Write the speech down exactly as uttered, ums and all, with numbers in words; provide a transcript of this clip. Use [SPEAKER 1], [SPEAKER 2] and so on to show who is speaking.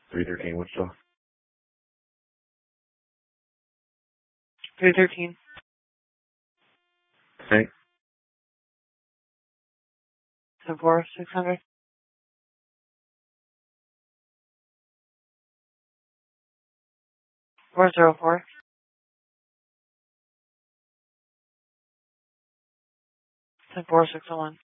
[SPEAKER 1] three thirteen Wichita.
[SPEAKER 2] three thirteen.
[SPEAKER 1] Hey.
[SPEAKER 2] seven four six hundred. four zero four. seven four six oh one.